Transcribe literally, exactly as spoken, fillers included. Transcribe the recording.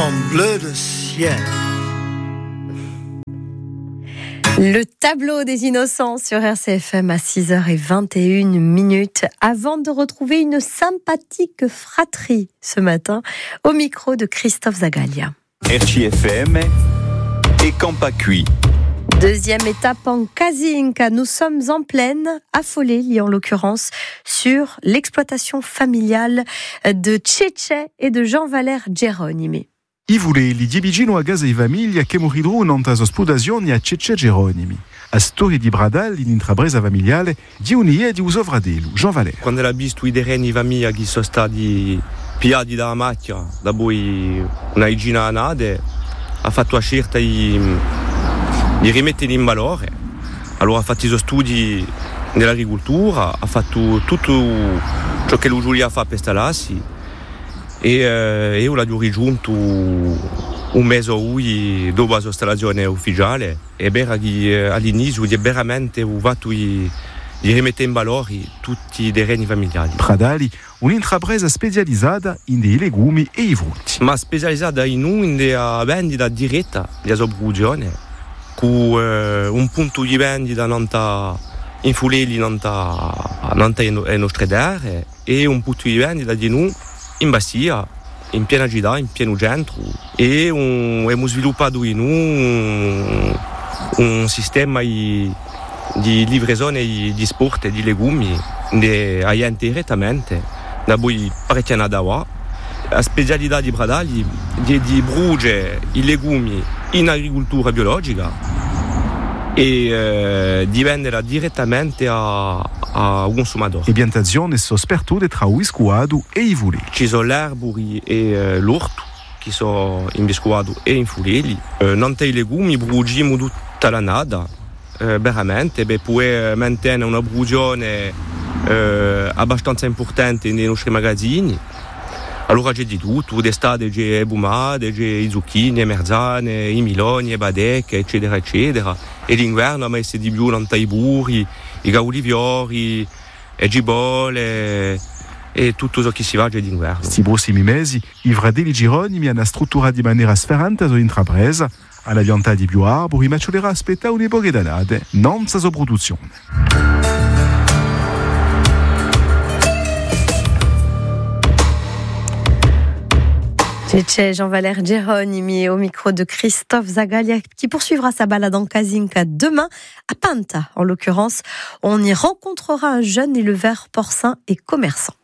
en bleu de ciel. Le tableau des innocents sur R C F M à six heures vingt et une minutes, avant de retrouver une sympathique fratrie ce matin au micro de Christophe Zagalia. R C F M et Campacui. Deuxième étape en Kazinka, nous sommes en pleine, affolés, liés en l'occurrence, sur l'exploitation familiale de Cece et de Jean-Valère Geronimi. I vuleli di vicino a casa e famiglia che morirono nella splodazione a Cece Geronimi. A storia di Bradal in intrapresa familiare di un'ie di Usovradelu, Jean-Valère. Quando l'ha visto i terreni famiglia che sono stati piati dalla macchia, da poi una igina nade, ha fatto la scelta di, di rimetterli in valore. Allora ha fatto i suoi studi nell'agricoltura, ha fatto tutto ciò che lui Giulia fa per stalassi. E eh, io l'ho raggiunto un mese lui dopo la sua installazione ufficiale e beh, che all'inizio di veramente ho fatto di rimettere in valore tutti i terreni familiari. Pradali, un'intrapresa specializzata in dei legumi e i frutti. Ma specializzata in una vendita diretta della sua produzione, con eh, un punto di vendita non in Fuleli, non nelle nostre terre, e un punto di vendita di noi in Bastia, in piena città, in pieno centro, e un, abbiamo sviluppato in un, un sistema di, di livrazione di sport e di legumi direttamente da poi parecchia Nadawa. La specialità di Bradali è di bruciare i legumi in agricoltura biologica e eh, di venderla direttamente a, a un consumatore. Le piantazioni sono spertute tra Uiscuado e i Fuleli. Ci sono l'arbori e eh, l'orto che sono in Viscuado e in Fuleli. Eh, non i legumi bruciamo tutta la nada, eh, veramente, per poter mantenere una produzione eh, abbastanza importante nei nostri magazzini. Allora c'è di tutto, d'estate c'è le bomade, c'è i zucchini, le merzane, i miloni, le badecche, eccetera, eccetera. E l'inverno ha messo di più i burri, i gauliviori, le gibole e tutto ciò che si va c'è d'inverno. Questi prossimi mesi, i fratelli Geronimi hanno strutturato in maniera sferrante la sua intrapresa, alla piantata di più arbori, ma ci dovrà aspettare un'epoca d'annate, non la sua produzione. Cece Jean-Valère Geronimi au micro de Christophe Zagalia qui poursuivra sa balade en Kazinka demain à Panta. En l'occurrence, on y rencontrera un jeune éleveur porcin et commerçant.